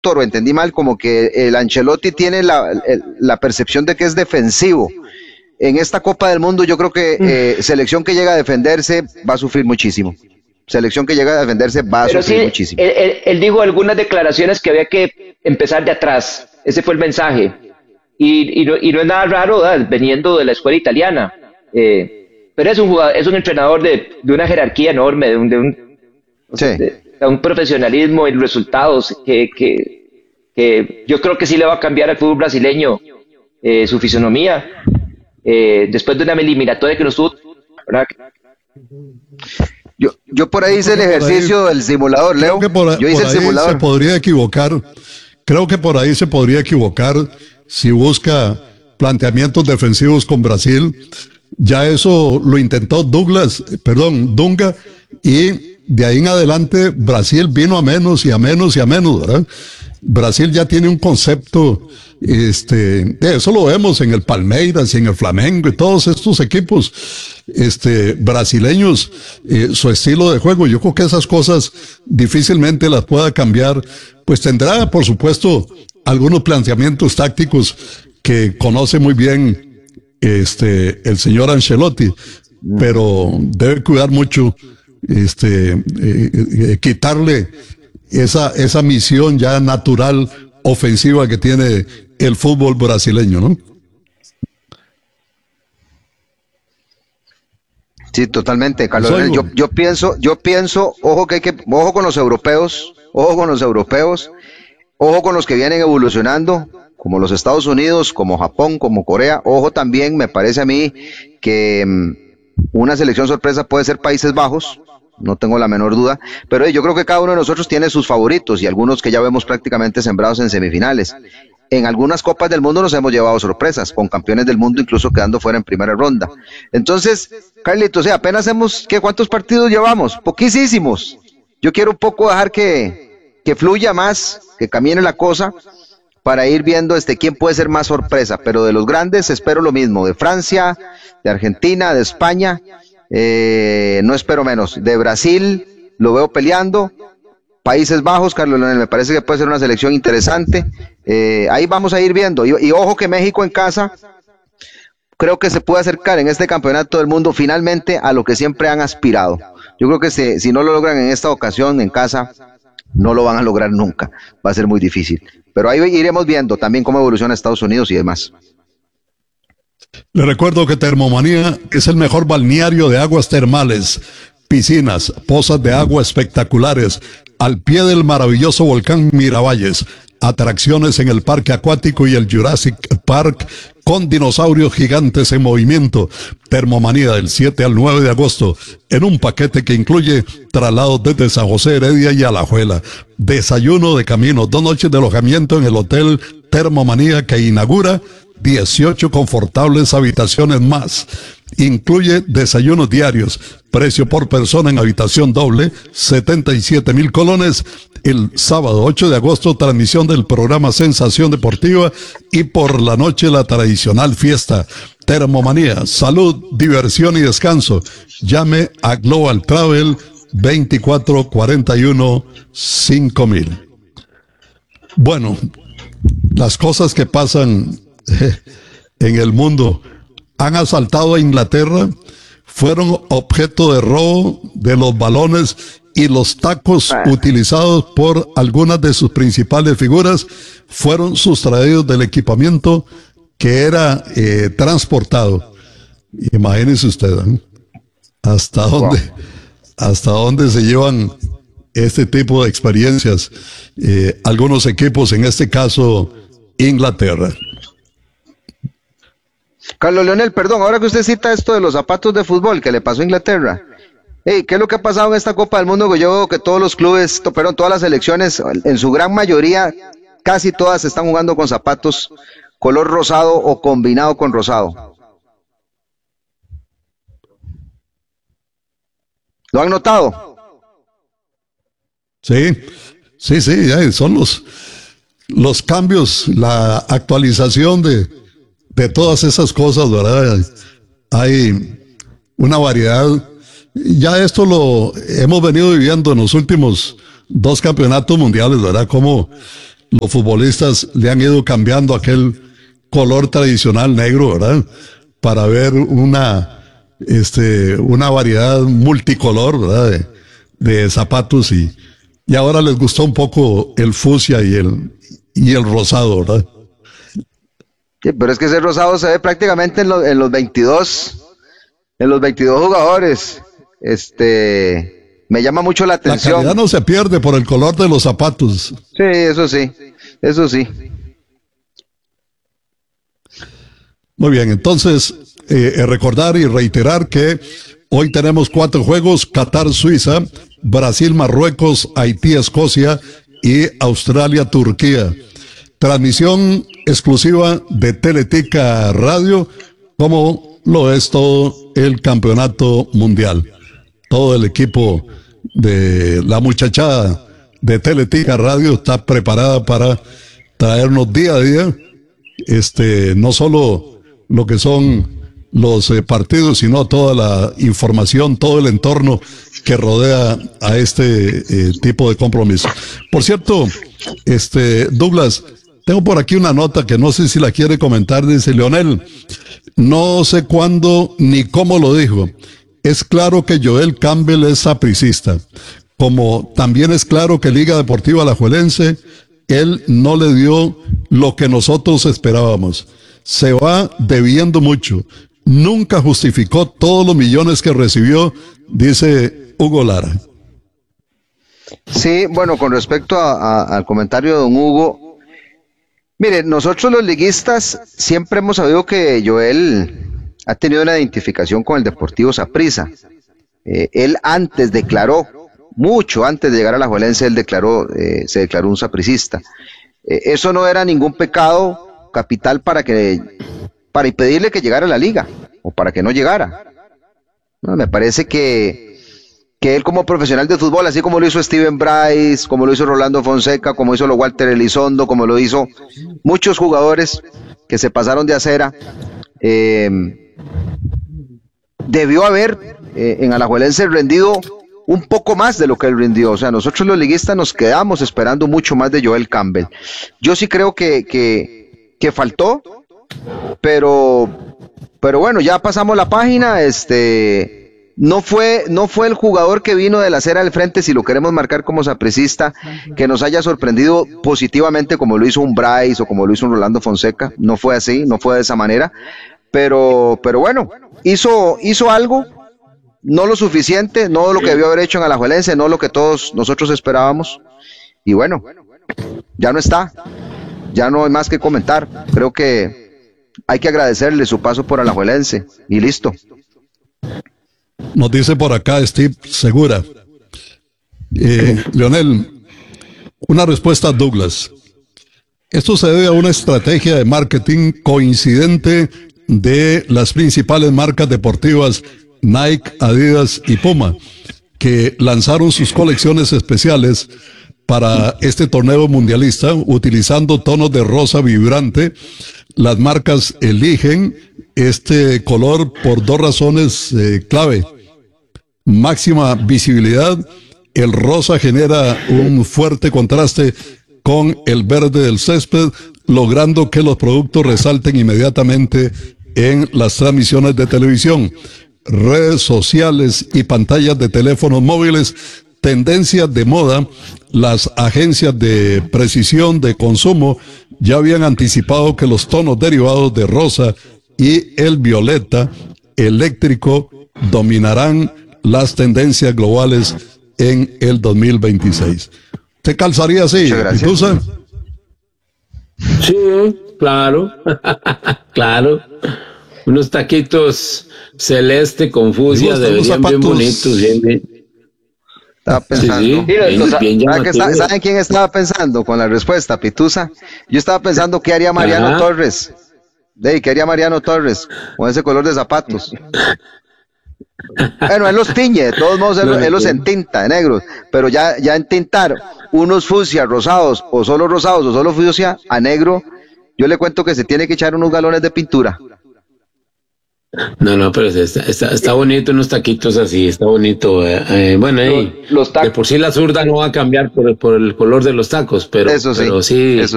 Héctor, o entendí mal, como que el Ancelotti tiene la percepción de que es defensivo. En esta Copa del Mundo yo creo que selección que llega a defenderse va a sufrir muchísimo. Selección que llega a defenderse va a sufrir muchísimo. Él dijo algunas declaraciones que había que empezar de atrás. Ese fue el mensaje. Y no es nada raro, ¿verdad? Veniendo de la escuela italiana. Pero es un entrenador de una jerarquía enorme, de un profesionalismo y resultados que yo creo que sí le va a cambiar al fútbol brasileño su fisonomía. Después de una eliminatoria que no estuvo, ¿verdad? Yo por ahí hice el ejercicio del simulador, Leo. Yo hice el simulador. Se podría equivocar. Creo que por ahí se podría equivocar si busca planteamientos defensivos con Brasil. Ya eso lo intentó Dunga, y de ahí en adelante Brasil vino a menos y a menos y a menos, ¿verdad? Brasil ya tiene un concepto, eso lo vemos en el Palmeiras y en el Flamengo y todos estos equipos, brasileños, su estilo de juego. Yo creo que esas cosas difícilmente las pueda cambiar. Pues tendrá, por supuesto, algunos planteamientos tácticos que conoce muy bien, el señor Ancelotti, pero debe cuidar mucho, quitarle esa misión ya natural ofensiva que tiene el fútbol brasileño, ¿no? Sí, totalmente, Carlos. Yo pienso, ojo con los europeos, ojo con los que vienen evolucionando, como los Estados Unidos, como Japón, como Corea. Ojo también, me parece a mí que una selección sorpresa puede ser Países Bajos. No tengo la menor duda, pero yo creo que cada uno de nosotros tiene sus favoritos y algunos que ya vemos prácticamente sembrados en semifinales. En algunas Copas del Mundo nos hemos llevado sorpresas, con campeones del mundo incluso quedando fuera en primera ronda. Entonces, Carlitos, apenas ¿cuántos partidos llevamos? Poquísimos. Yo quiero un poco dejar que fluya más, que camine la cosa, para ir viendo quién puede ser más sorpresa, pero de los grandes espero lo mismo, de Francia, de Argentina, de España. No espero menos. De Brasil lo veo peleando. Países Bajos, Carlos Leonel, me parece que puede ser una selección interesante. Ahí vamos a ir viendo. Y ojo que México en casa creo que se puede acercar en este campeonato del mundo finalmente a lo que siempre han aspirado. Yo creo que si no lo logran en esta ocasión en casa, no lo van a lograr nunca. Va a ser muy difícil. Pero ahí iremos viendo también cómo evoluciona Estados Unidos y demás. Le recuerdo que Termomanía es el mejor balneario de aguas termales, piscinas, pozas de agua espectaculares, al pie del maravilloso volcán Miravalles, atracciones en el parque acuático y el Jurassic Park con dinosaurios gigantes en movimiento. Termomanía del 7 al 9 de agosto, en un paquete que incluye traslados desde San José Heredia y Alajuela, desayuno de camino, 2 noches de alojamiento en el Hotel Termomanía que inaugura 18 confortables habitaciones más. Incluye desayunos diarios. Precio por persona en habitación doble, 77,000 colones. El sábado 8 de agosto, transmisión del programa Sensación Deportiva y por la noche la tradicional fiesta. Termomanía, salud, diversión y descanso. Llame a Global Travel 2441-5000. Bueno, las cosas que pasan en el mundo. Han asaltado a Inglaterra, fueron objeto de robo de los balones y los tacos utilizados por algunas de sus principales figuras fueron sustraídos del equipamiento que era transportado. Imagínese usted, ¿eh? hasta dónde se llevan este tipo de experiencias algunos equipos, en este caso Inglaterra. Carlos Leonel, perdón, ahora que usted cita esto de los zapatos de fútbol que le pasó a Inglaterra, ¿qué es lo que ha pasado en esta Copa del Mundo? Que yo veo que todos los clubes, perdón, todas las selecciones, en su gran mayoría, casi todas están jugando con zapatos color rosado o combinado con rosado. ¿Lo han notado? Sí, son los cambios, la actualización de todas esas cosas, ¿verdad? Hay una variedad. Ya esto lo hemos venido viviendo en los últimos 2 campeonatos mundiales, ¿verdad? Como los futbolistas le han ido cambiando aquel color tradicional negro, ¿verdad? Para ver una variedad multicolor, ¿verdad? De zapatos y ahora les gustó un poco el fucsia y el rosado, ¿verdad? Sí, pero es que ese rosado se ve prácticamente en los 22 jugadores. Me llama mucho la atención. La calidad no se pierde por el color de los zapatos. Sí, eso sí, eso sí. Muy bien, entonces recordar y reiterar que hoy tenemos 4 juegos: Qatar, Suiza, Brasil, Marruecos, Haití, Escocia y Australia, Turquía. Transmisión exclusiva de Teletica Radio, como lo es todo el campeonato mundial. Todo el equipo de la muchachada de Teletica Radio está preparada para traernos día a día, no solo lo que son los partidos, sino toda la información, todo el entorno que rodea a este tipo de compromiso. Por cierto, Douglas, tengo por aquí una nota que no sé si la quiere comentar. Dice Leonel, no sé cuándo ni cómo lo dijo. Es claro que Joel Campbell es sapricista, como también es claro que Liga Deportiva Alajuelense, él no le dio lo que nosotros esperábamos. Se va debiendo mucho. Nunca justificó todos los millones que recibió, dice Hugo Lara. Sí, bueno, con respecto al comentario de don Hugo, mire, nosotros los liguistas siempre hemos sabido que Joel ha tenido una identificación con el Deportivo Saprissa. Él antes declaró, mucho antes de llegar a la Alajuelense, se declaró un sapricista. Eso no era ningún pecado capital para impedirle que llegara a la liga, o para que no llegara. No, me parece que él como profesional de fútbol, así como lo hizo Steven Bryce, como lo hizo Rolando Fonseca, como hizo Walter Elizondo, como lo hizo muchos jugadores que se pasaron de acera, debió haber en Alajuelense rendido un poco más de lo que él rindió. O sea, nosotros los liguistas nos quedamos esperando mucho más de Joel Campbell. Yo sí creo que faltó, pero bueno, ya pasamos la página. No fue el jugador que vino de la acera del frente, si lo queremos marcar como sapricista, que nos haya sorprendido positivamente como lo hizo un Bryce o como lo hizo un Rolando Fonseca. No fue así, no fue de esa manera, pero bueno, hizo algo, no lo suficiente, no lo que debió haber hecho en Alajuelense, no lo que todos nosotros esperábamos, y bueno, ya no está, ya no hay más que comentar. Creo que hay que agradecerle su paso por Alajuelense, y listo. Nos dice por acá Steve Segura. Leonel, una respuesta a Douglas. Esto se debe a una estrategia de marketing coincidente de las principales marcas deportivas Nike, Adidas y Puma, que lanzaron sus colecciones especiales para este torneo mundialista utilizando tonos de rosa vibrante. Las marcas eligen este color por 2 razones clave. Máxima visibilidad. El rosa genera un fuerte contraste con el verde del césped, logrando que los productos resalten inmediatamente en las transmisiones de televisión, redes sociales y pantallas de teléfonos móviles. Tendencias de moda. Las agencias de precisión de consumo ya habían anticipado que los tonos derivados de rosa y el violeta eléctrico dominarán las tendencias globales en el 2026. ¿Te calzaría así, Pitusa? Sí, claro, claro. Unos taquitos celeste con fucsia deberían bien bonitos, bien. Estaba pensando. Sí, ¿Saben quién estaba pensando con la respuesta, Pitusa? Yo estaba pensando qué haría Mariano Torres. ¿Qué haría Mariano Torres con ese color de zapatos? Bueno, él los tiñe, de todos modos él los entinta de negros, pero ya entintar unos fucsia rosados o solo fucsia a negro, yo le cuento que se tiene que echar unos galones de pintura. No, pero está bonito unos taquitos así, está bonito. Bueno, Los tacos. de por sí la zurda no va a cambiar por el color de los tacos, pero Eso sí, pero sí, eso